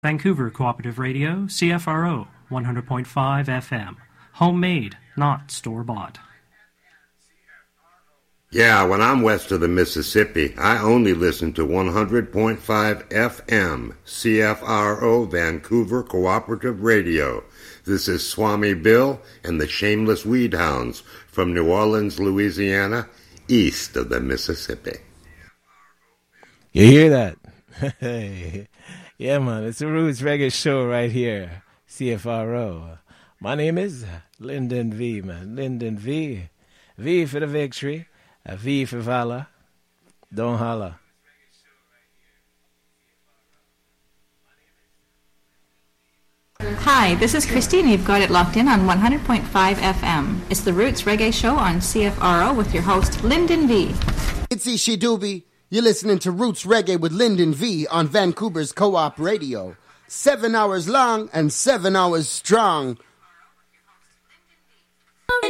Vancouver Cooperative Radio, CFRO, 100.5 FM. Homemade, not store-bought. Yeah, when I'm west of the Mississippi, I only listen to 100.5 FM, CFRO, Vancouver Cooperative Radio. This is Swami Bill and the Shameless Weed Hounds from New Orleans, Louisiana, east of the Mississippi. You hear that? Yeah, man, it's the Roots Reggae Show right here, CFRO. My name is Lyndon V, man. Lyndon V. V for the victory, a V for valor. Don't holler. Hi, this is Christine. You've got it locked in on 100.5 FM. It's the Roots Reggae Show on CFRO with your host, Lyndon V. It's Ishi Doobie. You're listening to Roots Reggae with Lyndon V on Vancouver's Co-op Radio. 7 hours long and 7 hours strong.